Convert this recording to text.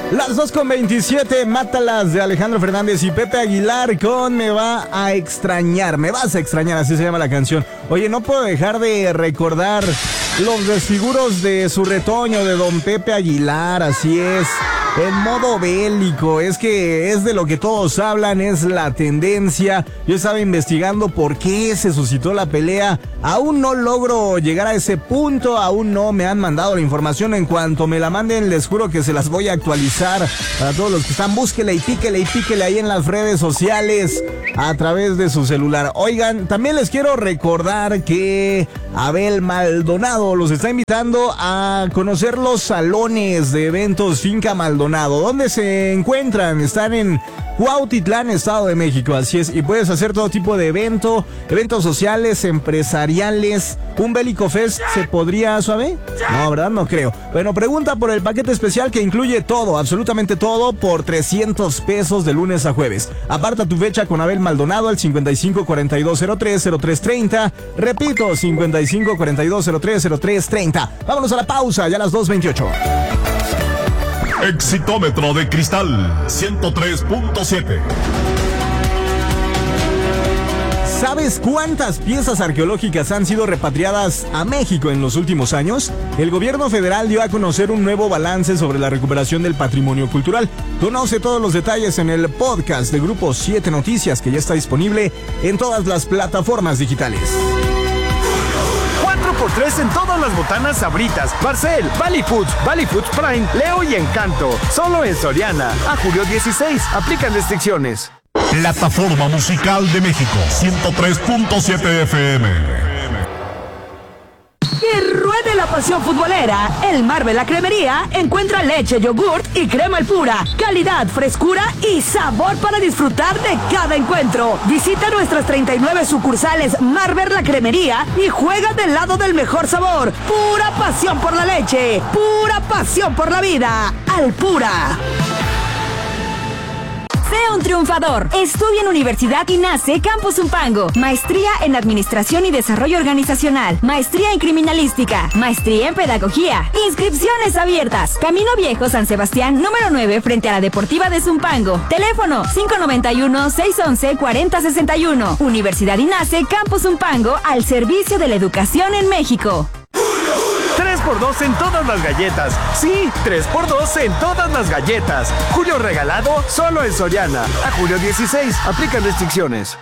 Las 2:27, Mátalas de Alejandro Fernández y Pepe Aguilar con Me va a extrañar, me vas a extrañar, así se llama la canción. Oye, no puedo dejar de recordar los desfiguros de su retoño de don Pepe Aguilar, así es. En modo bélico, es que es de lo que todos hablan, es la tendencia. Yo estaba investigando por qué se suscitó la pelea. Aún no logro llegar a ese punto, aún no me han mandado la información. En cuanto me la manden, les juro que se las voy a actualizar. Para todos los que están, búsquele y píquele ahí en las redes sociales a través de su celular. Oigan, también les quiero recordar que Abel Maldonado los está invitando a conocer los salones de eventos Finca Maldonado. ¿Dónde se encuentran? Están en Cuautitlán, Estado de México, así es, y puedes hacer todo tipo de eventos sociales, empresariales. ¿Un Bélico Fest se podría, suave? No, ¿verdad? No creo. Bueno, pregunta por el paquete especial que incluye todo, absolutamente todo, por 300 pesos de lunes a jueves. Aparta tu fecha con Abel Maldonado al 5542030330. Repito, 5542030330. Vámonos a la pausa, ya a las 2:28. Exitómetro de cristal 103.7. ¿Sabes cuántas piezas arqueológicas han sido repatriadas a México en los últimos años? El gobierno federal dio a conocer un nuevo balance sobre la recuperación del patrimonio cultural. Conoce todos los detalles en el podcast de Grupo 7 Noticias, que ya está disponible en todas las plataformas digitales. 4x3 en todas las botanas Sabritas, Barcel, Valley Foods Prime, Leo y Encanto. Solo en Soriana. A julio 16. Aplican restricciones. Plataforma Musical de México 103.7 FM. Que ruede la pasión futbolera. El Marvel La Cremería encuentra leche, yogurt y crema Alpura. Calidad, frescura y sabor para disfrutar de cada encuentro. Visita nuestras 39 sucursales Marvel La Cremería y juega del lado del mejor sabor. Pura pasión por la leche. Pura pasión por la vida. Alpura. Sea un triunfador. Estudia en Universidad INACE Campus Zumpango. Maestría en Administración y Desarrollo Organizacional. Maestría en Criminalística. Maestría en Pedagogía. Inscripciones abiertas. Camino Viejo San Sebastián, número 9, frente a la Deportiva de Zumpango. Teléfono 591-611-4061. Universidad INACE Campus Zumpango, al servicio de la educación en México. 3x2 en todas las galletas. Sí, 3x2 en todas las galletas. Julio regalado solo en Soriana. A julio 16. Aplican restricciones.